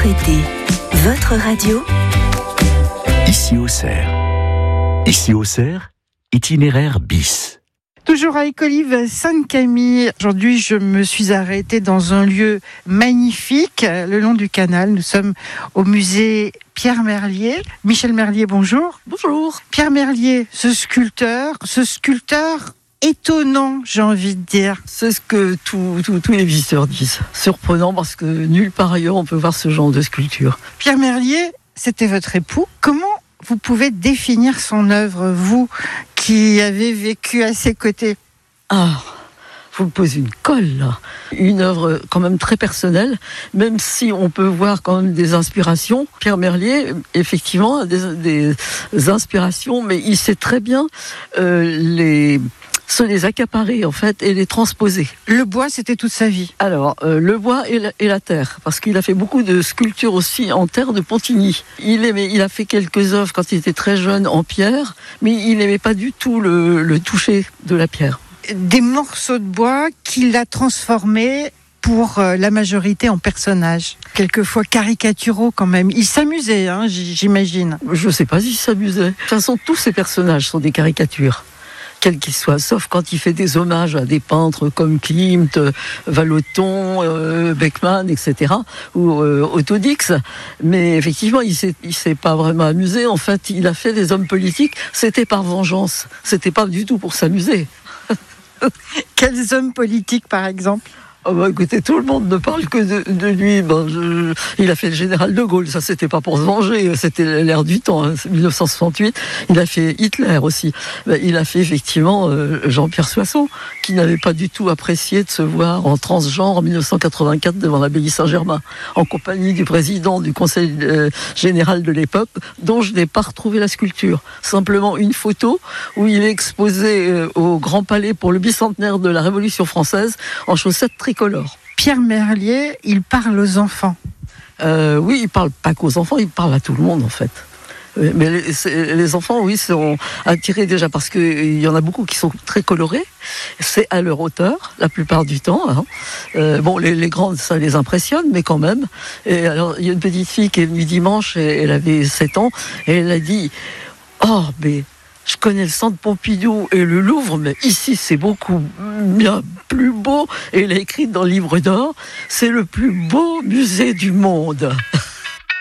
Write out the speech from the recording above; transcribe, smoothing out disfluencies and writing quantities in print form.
été, votre radio. Ici Auxerre, itinéraire bis. Toujours à Écolive Sainte-Camille. Aujourd'hui, je me suis arrêtée dans un lieu magnifique, le long du canal. Nous sommes au musée Pierre Merlier. Michel Merlier, bonjour. Bonjour. Pierre Merlier, ce sculpteur étonnant, j'ai envie de dire. C'est ce que tous les visiteurs disent. Surprenant parce que nulle part ailleurs on peut voir ce genre de sculpture. Pierre Merlier, c'était votre époux. Comment vous pouvez définir son œuvre, vous qui avez vécu à ses côtés? Vous me posez une colle là. Une œuvre quand même très personnelle, même si on peut voir quand même des inspirations. Pierre Merlier, effectivement, a des inspirations, mais il sait très bien se les accaparer en fait et les transposer. Le bois, c'était toute sa vie. Alors, le bois et la terre, parce qu'il a fait beaucoup de sculptures aussi en terre de Pontigny. Il a fait quelques œuvres quand il était très jeune en pierre, mais il n'aimait pas du tout le toucher de la pierre. Des morceaux de bois qu'il a transformés pour la majorité en personnages, quelquefois caricaturaux quand même. Il s'amusait, j'imagine. Je ne sais pas s'il s'amusait. De toute façon, tous ces personnages sont des caricatures, quels qu'ils soient, sauf quand il fait des hommages à des peintres comme Klimt, Vallotton, Beckmann, etc., ou Otto Dix. Mais effectivement, il s'est pas vraiment amusé. En fait, il a fait des hommes politiques, c'était par vengeance. C'était pas du tout pour s'amuser. Quels hommes politiques, par exemple? Écoutez, tout le monde ne parle que de lui. Il a fait le général de Gaulle, ça c'était pas pour se venger, c'était l'ère du temps, 1968. Il a fait Hitler aussi. Il a fait effectivement Jean-Pierre Soissons, qui n'avait pas du tout apprécié de se voir en transgenre en 1984 devant l'abbaye Saint-Germain, en compagnie du président du conseil général de l'époque, dont je n'ai pas retrouvé la sculpture. Simplement une photo où il est exposé au Grand Palais pour le bicentenaire de la Révolution française en chaussettes tricolores. Pierre Merlier, il parle aux enfants. Oui, il parle pas qu'aux enfants, il parle à tout le monde en fait. Mais les enfants, oui, sont attirés déjà parce qu'il y en a beaucoup qui sont très colorés. C'est à leur hauteur, la plupart du temps. Les grandes, ça les impressionne, mais quand même. Et alors, il y a une petite fille qui est venue dimanche, et elle avait 7 ans, et elle a dit « Oh, mais je connais le centre Pompidou et le Louvre, mais ici c'est beaucoup bien plus beau. » Et elle a écrit dans le livre d'or, c'est le plus beau musée du monde.